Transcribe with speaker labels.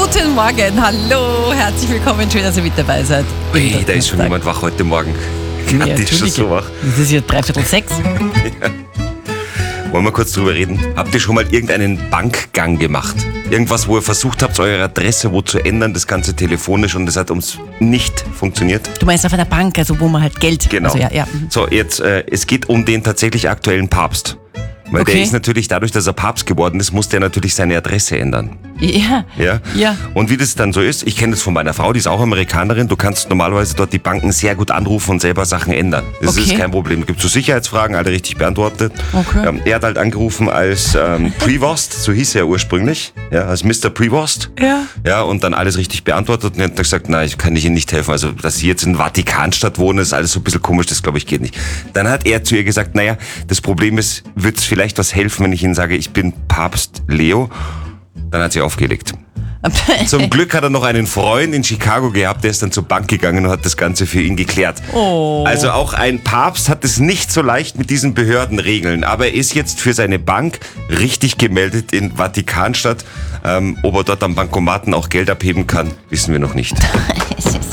Speaker 1: Guten Morgen, hallo, herzlich willkommen, schön, dass ihr mit dabei seid.
Speaker 2: Ui, da ist schon jemand wach heute Morgen.
Speaker 1: Ja,
Speaker 2: Kathi ist schon so wach.
Speaker 1: Das ist ja 5:45.
Speaker 2: Wollen wir kurz drüber reden? Habt ihr schon mal irgendeinen Bankgang gemacht? Irgendwas, wo ihr versucht habt, eure Adresse wo zu ändern, das Ganze telefonisch, und das hat uns nicht funktioniert?
Speaker 1: Du meinst auf einer Bank, also wo man halt Geld...
Speaker 2: Genau.
Speaker 1: Also, ja.
Speaker 2: So, jetzt, es geht um den tatsächlich aktuellen Papst. Weil
Speaker 1: Okay.
Speaker 2: der ist natürlich, dadurch, dass er Papst geworden ist, muss der natürlich seine Adresse ändern.
Speaker 1: Ja.
Speaker 2: Ja? Und wie das dann so ist, ich kenne das von meiner Frau, die ist auch Amerikanerin, du kannst normalerweise dort die Banken sehr gut anrufen und selber Sachen ändern. Das
Speaker 1: Okay.
Speaker 2: ist kein Problem. Es gibt so Sicherheitsfragen, alle richtig beantwortet.
Speaker 1: Okay.
Speaker 2: Er hat halt angerufen als Prevost, so hieß er ursprünglich, ja, als Mr. Prevost.
Speaker 1: Ja.
Speaker 2: Ja, und dann alles richtig beantwortet, und er hat gesagt, nein, ich kann Ihnen nicht helfen. Also, dass Sie jetzt in Vatikanstadt wohnen, ist alles so ein bisschen komisch, das glaube ich geht nicht. Dann hat er zu ihr gesagt, naja, das Problem ist, wird es vielleicht was helfen, wenn ich Ihnen sage, ich bin Papst Leo? Dann hat sie aufgelegt. Zum Glück hat er noch einen Freund in Chicago gehabt, der ist dann zur Bank gegangen und hat das Ganze für ihn geklärt.
Speaker 1: Oh.
Speaker 2: Also auch ein Papst hat es nicht so leicht mit diesen Behördenregeln, aber er ist jetzt für seine Bank richtig gemeldet in Vatikanstadt. Ob er dort am Bankomaten auch Geld abheben kann, wissen wir noch nicht.